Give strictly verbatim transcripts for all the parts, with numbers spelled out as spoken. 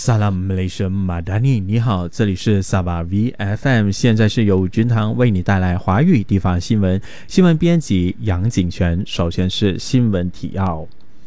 萨拉姆雷神马达尼，你好，这里是萨瓦 V F M， 现在是由军堂为你带来华语地方新闻，新闻编辑杨景全。首先是新闻提要：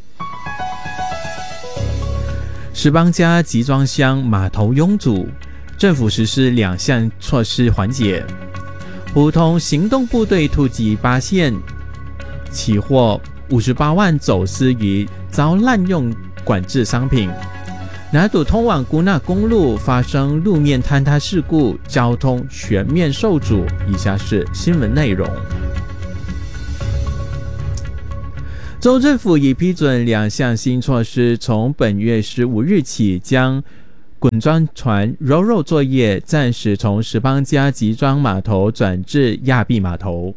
石邦家集装箱码头拥堵，政府实施两项措施缓解。普通行动部队突击八县，起获五十八万走私与遭滥用管制商品。拿督通往古纳公路发生路面坍塌事故，交通全面受阻。以下是新闻内容。州政府已批准两项新措施，从本月十五日起，将滚装船 Ro-Ro 作业暂时从石邦家集装码头转至亚庇码头，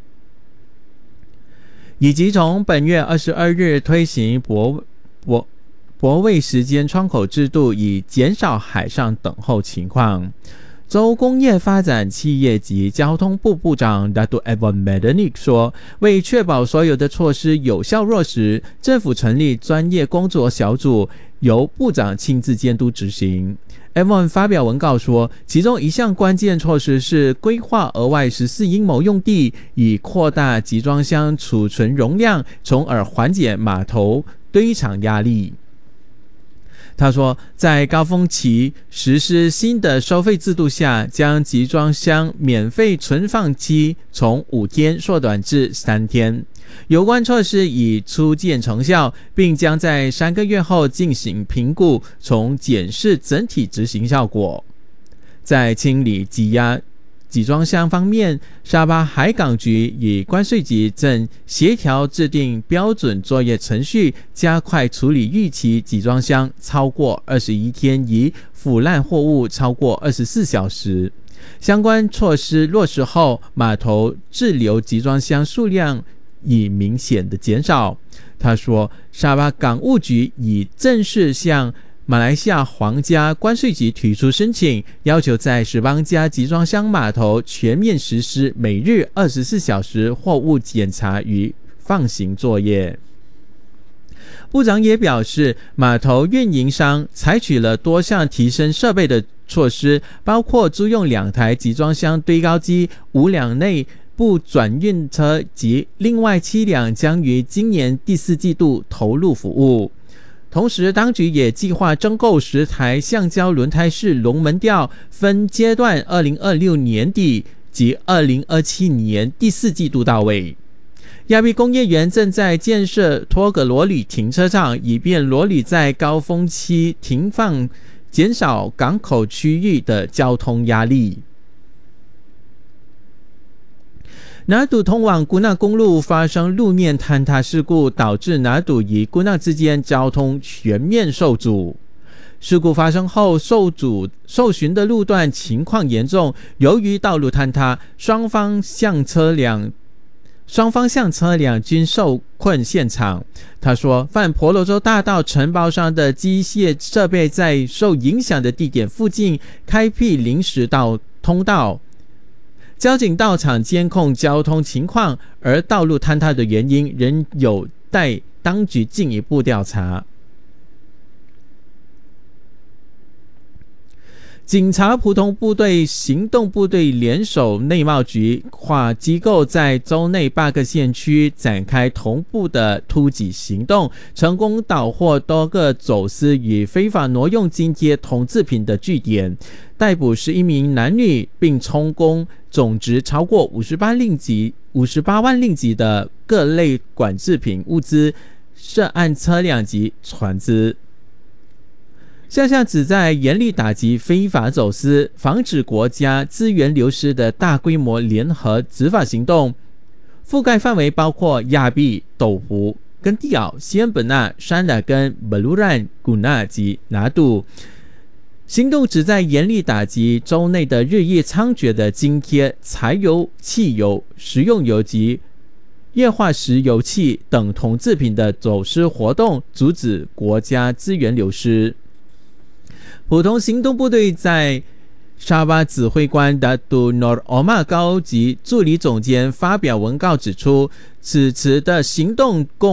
以及从本月二十二日推行泊泊泊位时间窗口制度，以减少海上等候情况。州工业发展、企业及交通部部长 Datuk Evan Mednik 说，为确保所有的措施有效落实，政府成立专业工作小组，由部长亲自监督执行。Evan 发表文告说，其中一项关键措施是规划额外十四英亩用地，以扩大集装箱储存容量，从而缓解码头堆场压力。他说，在高峰期实施新的收费制度下，将集装箱免费存放期从五天缩短至三天。有关措施已初见成效，并将在三个月后进行评估，从检视整体执行效果。在清理积压集装箱方面，沙巴海港局与关税局正协调制定标准作业程序，加快处理逾期集装箱超过二十一天与腐烂货物超过二十四小时。相关措施落实后，码头滞留集装箱数量已明显的减少。他说，沙巴港务局已正式向马来西亚皇家关税局提出申请，要求在石邦家集装箱码头全面实施每日二十四小时货物检查与放行作业。部长也表示，码头运营商采取了多项提升设备的措施，包括租用两台集装箱堆高机、五辆内部转运车及另外七辆将于今年第四季度投入服务。同时，当局也计划增购十台橡胶轮胎式龙门吊，分阶段二零二六年底及二零二七年第四季度到位。亚庇工业园正在建设托格罗里停车场，以便罗里在高峰期停放，减少港口区域的交通压力。拿督通往古纳公路发生路面坍塌事故，导致拿督与古纳之间交通全面受阻。事故发生后，受阻受巡的路段情况严重，由于道路坍塌，双方向车辆双方向车辆均受困现场。他说，泛婆罗洲大道承包商的机械设备在受影响的地点附近开辟临时道通道，交警到场监控交通情况，而道路坍塌的原因仍有待当局进一步调查。警察普通部队、行动部队联手内贸局跨机构，在州内八个县区展开同步的突击行动，成功捣获多个走私与非法挪用津贴同制品的据点，逮捕十一名男女，并充公总值超过五十八令吉五十八万令吉的各类管制品物资、涉案车辆及船只。这项旨在严厉打击非法走私、防止国家资源流失的大规模联合执法行动，覆盖范围包括亚庇、斗湖、根蒂奥、西恩本纳、山达根、巴鲁兰、古纳及拿督。行动旨在严厉打击州内的日益猖獗的津贴、柴油、汽油、食用油及液化石油气等同制品的走私活动，阻止国家资源流失。普通行动部队在沙巴指挥官达杜诺尔奥马高级助理总监发表文告指出，此次的行动共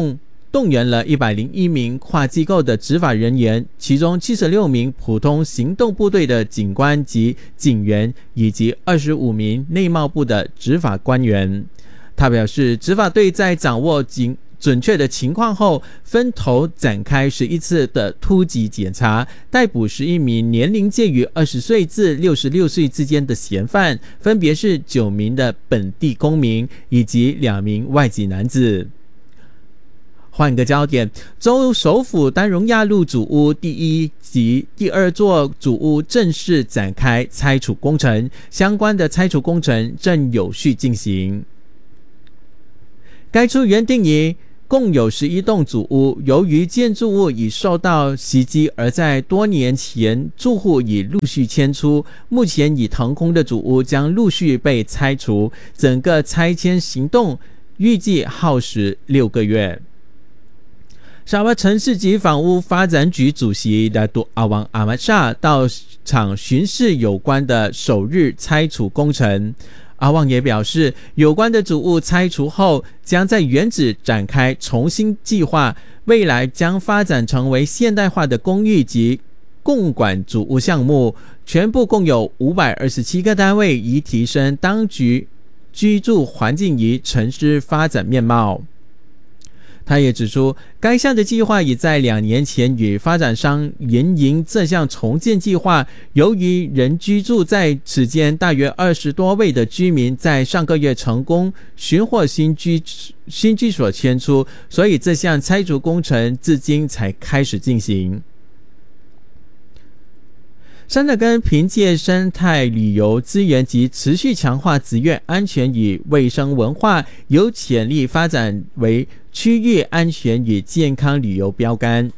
动员了一百零一名跨机构的执法人员，其中七十六名普通行动部队的警官及警员，以及二十五名内贸部的执法官员。他表示，执法队在掌握警准确的情况后，分头展开十一次的突击检查，逮捕十一名年龄介于二十岁至六十六岁之间的嫌犯，分别是九名的本地公民以及两名外籍男子。换个焦点，州首府丹荣亚路主屋第一及第二座主屋正式展开拆除工程，相关的拆除工程正有序进行。该处原定以共有十一栋主屋，由于建筑物已受到袭击，而在多年前住户已陆续迁出，目前已腾空的主屋将陆续被拆除，整个拆迁行动预计耗时六个月。沙巴城市及房屋发展局主席达杜阿旺阿玛沙到场巡视有关的首日拆除工程。阿旺也表示，有关的主物拆除后，将在原址展开重新计划，未来将发展成为现代化的公寓及共管主物项目，全部共有五百二十七个单位，以提升当局居住环境与城市发展面貌。他也指出，该项的计划已在两年前与发展商营营这项重建计划，由于人居住在此间大约二十多位的居民在上个月成功寻获新居新居所迁出，所以这项拆除工程至今才开始进行。山德根凭借生态旅游资源及持续强化职业安全与卫生文化，有潜力发展为区域安全与健康旅游标杆。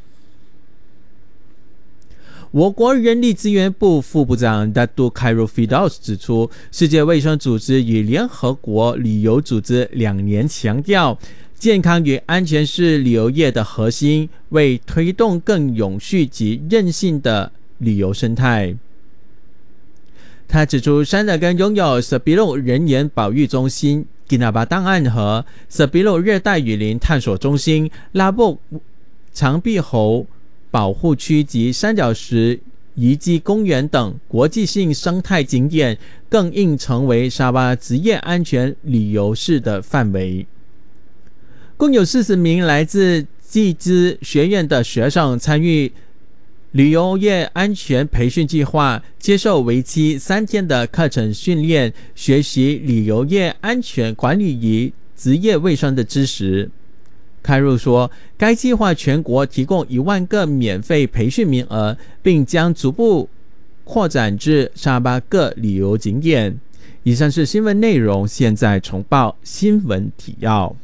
我国人力资源部副部长 Datuk Khairul Firdaus 指出，世界卫生组织与联合国旅游组织两年强调，健康与安全是旅游业的核心，为推动更永续及韧性的旅游生态。他指出，山德根拥有 Sebilo 人员保育中心、吉纳巴档案和 Sebilo 热带雨林探索中心、拉布长臂猴保护区及三角石遗迹公园等国际性生态景点，更应成为沙巴职业安全旅游市的范围。共有四十名来自技资学院的学生参与旅游业安全培训计划，接受为期三天的课程训练，学习旅游业安全管理与职业卫生的知识。开入说，该计划全国提供一万个免费培训名额，并将逐步扩展至沙巴各旅游景点。以上是新闻内容，现在重报新闻提要。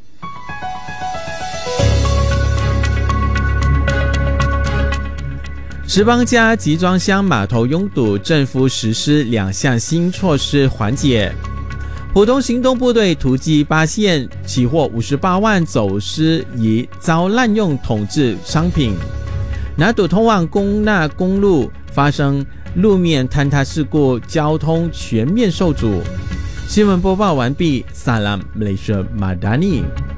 石邦家集装箱码头拥堵，政府实施两项新措施缓解。普通行动部队突击八县，起获五十八万走私以遭滥用统治商品。拿督通往公纳公路发生路面坍塌事故，交通全面受阻。新闻播报完毕，萨拉马来西亚马达尼。